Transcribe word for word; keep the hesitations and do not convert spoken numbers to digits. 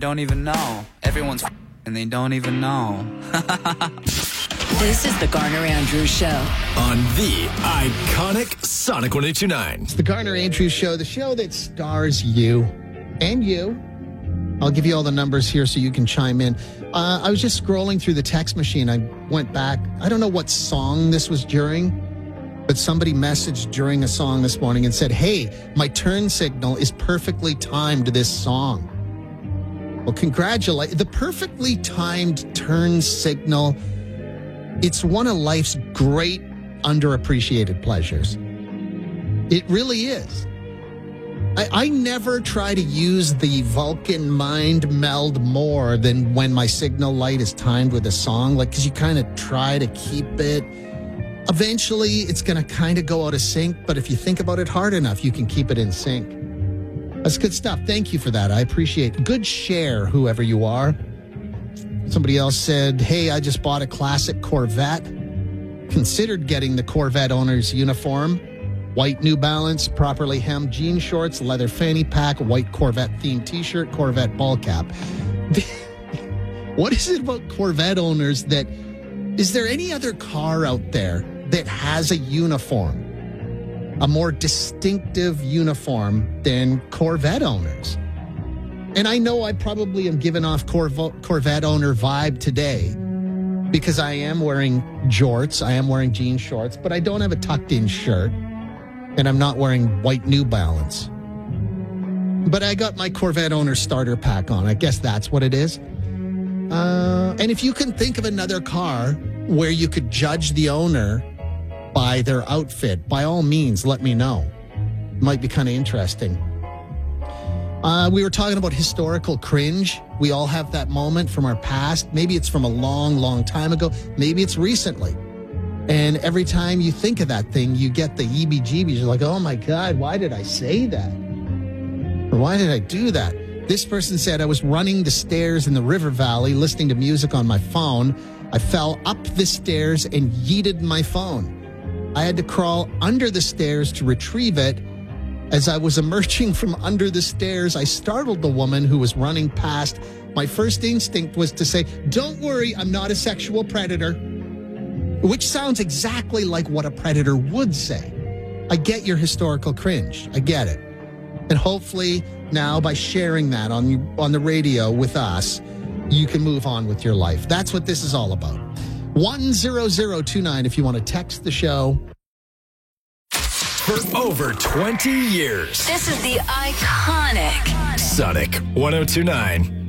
Don't even know. Everyone's and they don't even know. This is the Garner Andrews Show on the iconic Sonic one eight two nine. It's the Garner Andrews Show, the show that stars you and you. I'll give you all the numbers here so you can chime in. Uh, I was just scrolling through the text machine. I went back. I don't know what song this was during, but somebody messaged during a song this morning and said, hey, my turn signal is perfectly timed to this song. Well, congratulate. The perfectly timed turn signal, it's one of life's great underappreciated pleasures. It really is. I, I never try to use the Vulcan mind meld more than when my signal light is timed with a song, like, because you kind of try to keep it. Eventually, it's going to kind of go out of sync, but if you think about it hard enough, you can keep it in sync. That's good stuff. Thank you for that. I appreciate it. Good share, whoever you are. Somebody else said, hey, I just bought a classic Corvette. Considered getting the Corvette owner's uniform. White New Balance, properly hemmed jean shorts, leather fanny pack, white Corvette-themed T-shirt, Corvette ball cap. What is it about Corvette owners that... Is there any other car out there that has a uniform? A more distinctive uniform than Corvette owners? And I know I probably am giving off Corv- Corvette owner vibe today because I am wearing jorts, I am wearing jean shorts, but I don't have a tucked-in shirt, and I'm not wearing white New Balance. But I got my Corvette owner starter pack on. I guess that's what it is. Uh, and if you can think of another car where you could judge the owner by their outfit, by all means, let me know. Might be kind of interesting. Uh, we were talking about historical cringe. We all have that moment from our past. Maybe it's from a long, long time ago. Maybe it's recently. And every time you think of that thing, you get the heebie-jeebies. You're like, oh my God, why did I say that? Or why did I do that? This person said, I was running the stairs in the river valley, listening to music on my phone. I fell up the stairs and yeeted my phone. I had to crawl under the stairs to retrieve it. As I was emerging from under the stairs, I startled the woman who was running past. My first instinct was to say, don't worry, I'm not a sexual predator. Which sounds exactly like what a predator would say. I get your historical cringe. I get it. And hopefully now by sharing that on, on the radio with us, you can move on with your life. That's what this is all about. one zero zero two nine if you want to text the show. For over twenty years. This is the iconic Sonic one oh two nine.